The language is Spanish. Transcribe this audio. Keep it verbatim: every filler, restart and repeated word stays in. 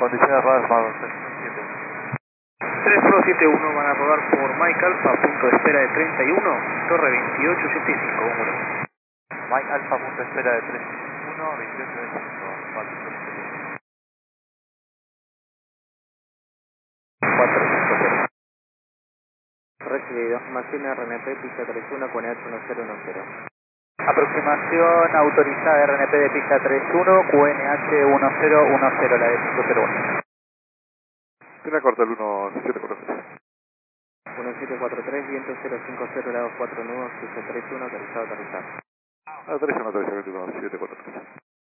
Condiciones raras más tres uno siete. tres uno siete uno van a rodar por Mike Alpha, punto de espera de treinta y uno, torre veintiocho ochenta y cinco, número. Mike Alpha, punto de espera de treinta y uno, veintiocho ochenta y cinco. cuatro cinco cero. cuatro cinco cero. Recibido. Machine R N P, pista treinta y uno, Q N H uno cero uno cero. Aproximación autorizada R N P de pista treinta y uno, Q N H uno cero uno cero, la de cinco cero uno. Tiene corta el uno siete cuatro tres. uno siete cuatro tres, viento cero cinco cero, lados cuatro nudos, pista treinta y uno, autorizado, autorizado. Aterriza, no aterriza, uno siete cuatro tres.